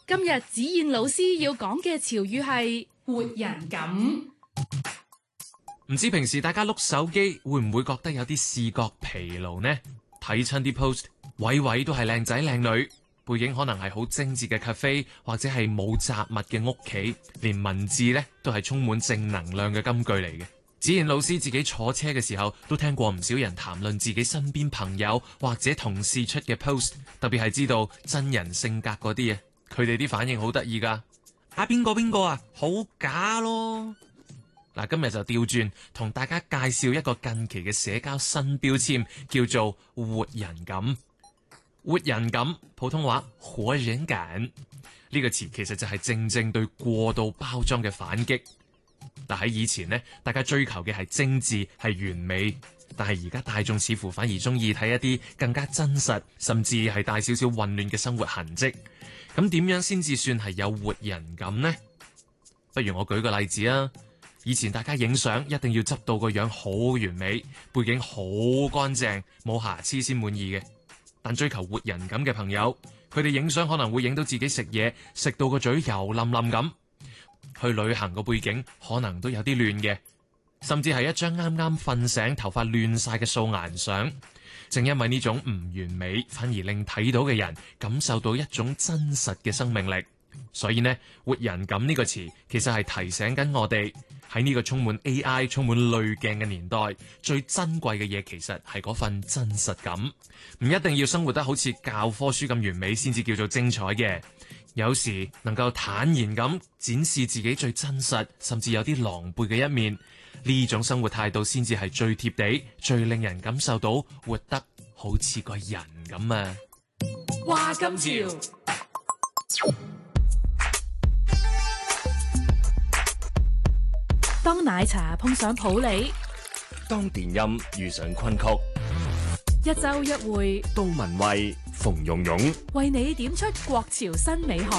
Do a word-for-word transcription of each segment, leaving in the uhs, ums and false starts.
今日子燕老師要講嘅潮語係活人感。 唔知平時大家碌手機會唔會覺得有啲視覺疲勞呢？睇親啲 post，位位都係靚仔靚女，背景可能係好精緻嘅 cafe， 或者係冇雜物嘅屋企，連文字呢都係充滿正能量嘅金句嚟嘅。子燕老師自己坐車嘅時候都聽過唔少人談論自己身邊朋友或者同事出嘅 post， 特別係知道真人性格嗰啲啊，佢哋啲反應好得意噶。啊邊個邊個啊，好假咯！嗱，今日就調轉同大家介紹一個近期嘅社交新標籤，叫做活人感。活人感，普通話活人感呢個詞其實就係正正對過度包裝嘅反擊。嗱，喺以前呢，大家追求嘅係精緻係完美，但係而家大眾似乎反而中意睇一啲更加真實，甚至係帶少少混亂嘅生活痕跡。咁點樣先至算係有活人感呢？不如我舉個例子啊！以前大家影相一定要執到個樣好完美，背景好乾淨，冇瑕疵先滿意嘅。但追求活人感嘅朋友，佢哋影相可能會影到自己食嘢，食到個嘴油冧冧咁。去旅行個背景可能都有啲亂嘅，甚至係一張啱啱瞓醒、頭髮亂晒嘅素顏相。正因為呢種唔完美，反而令睇到嘅人感受到一種真實嘅生命力。所以呢，活人感呢個詞其實係提醒緊我哋，喺呢個充滿 A I、充滿濾鏡嘅年代，最珍貴嘅嘢其實係嗰份真實感。唔一定要生活得好似教科書咁完美先至叫做精彩嘅，有時能夠坦然咁展示自己最真實，甚至有啲狼狽嘅一面，呢種生活態度先至係最貼地、最令人感受到活得好似個人咁啊！ 話今潮。當奶茶碰上普洱， 當電音遇上昆曲， 一周一會， 杜文蔚、馮蓉蓉為你點出國潮新美學。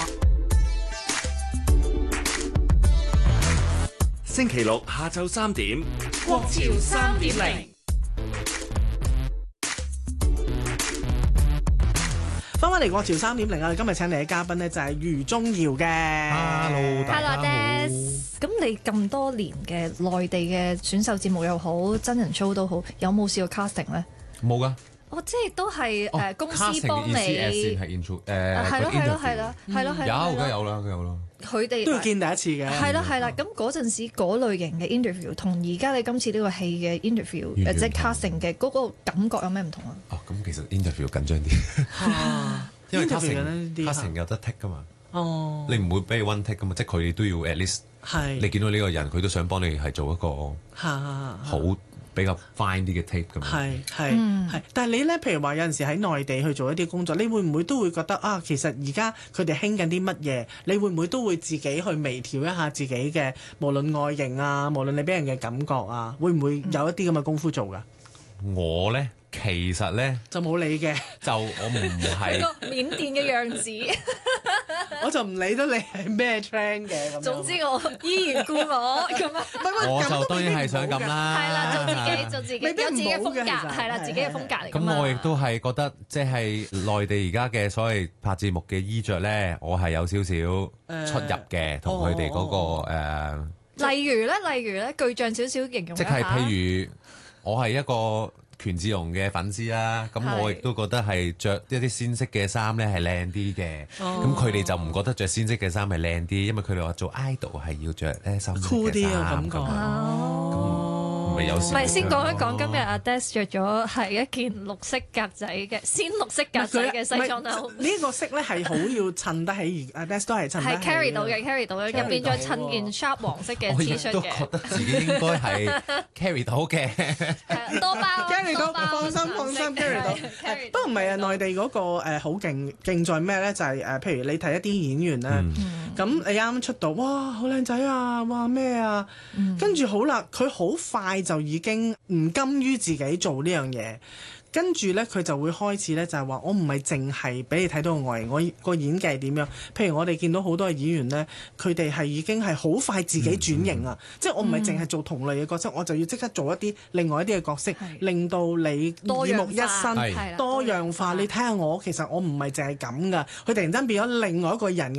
星期六下晝三點， 國潮三點零。 翻返嚟國潮三點零啊！今日請嚟嘅嘉賓呢，就係余宗遙嘅。 Hello，大家好。 Hello，Des。咁你咁多年嘅內地嘅選秀節目又好，真人 show 都好，有冇試過 casting 咧？ 冇噶。 哦，即係都係誒公司幫你。 casting 係 intro 誒。 係咯係咯係咯係咯係。 有梗有啦，梗有啦。 佢哋都要見第一次嘅。 係啦係啦，咁嗰陣時嗰類型嘅 interview 同而家你今次呢個戲嘅 interview 誒即係 casting 嘅嗰個感覺有咩唔同啊？ 哦，咁其實 interview 緊張啲，因為 casting casting 有得 take 噶嘛。哦。你唔會俾你 one take 噶嘛？即係佢哋都要 at least 係你見到呢個人，佢都想幫你係做一個好比較 fine 啲嘅 take 咁樣。 係係係，但係你咧，譬如話有陣時喺內地去做一啲工作，你會唔會都會覺得啊？其實而家佢哋興緊啲乜嘢？你會唔會都會自己去微調一下自己嘅，無論外形啊，無論你俾人嘅感覺啊，會唔會有一啲咁嘅功夫做㗎？ 我咧其實咧就冇你嘅， 就我唔係個緬甸嘅樣子， 我就唔理得你係咩 trend 嘅咁。 總之我依然故我咁啊。 我就當然係想咁啦。 係啦，做自己，做自己，有自己嘅風格，係啦，自己嘅風格嚟㗎嘛。 咁我亦都係覺得，即係內地而家嘅所謂拍節目嘅衣着咧，我係有少少出入嘅，同佢哋嗰個誒。 例如咧，例如咧，具象少少形容一下。 即係譬如，我係一個權志龍嘅粉絲啦，咁我亦都覺得係着一啲鮮色嘅衫咧係靚啲嘅，咁佢哋就唔覺得着鮮色嘅衫係靚啲，因為佢哋話做 idol 係要着咧深色嘅衫咁啊。唔係先講一講今日阿 Des 着咗係一件綠色格仔嘅鮮綠色格仔嘅西裝褸。 呢個色咧係好要襯得起，阿 Des 都係襯得起。 係 carry 到嘅 carry 到嘅，入邊再襯件 sharp 黃色嘅 T 恤嘅。 我亦都覺得自己應該係 carry 到嘅。 多包 carry 到，放心放心 carry 到。不過唔係啊，內地嗰個誒好勁勁在咩咧？就係誒，譬如你睇一啲演員咧，咁你啱啱出道，哇好靚仔啊，哇咩啊，跟住好啦，佢好快就已經唔甘於自己做呢樣嘢，跟住呢，佢就會開始呢，就係話我唔係淨係俾你睇到個外形，我個演技係點樣？譬如我哋見到好多嘅演員呢，佢哋係已經係好快自己轉型啊！嗯、即係我唔係淨係做同類嘅角色，嗯、我就要即刻做一啲另外一啲嘅角色，是令到你耳目一新，多樣化。你睇下我，其實我唔係淨係咁噶，佢突然間變咗另外一個人。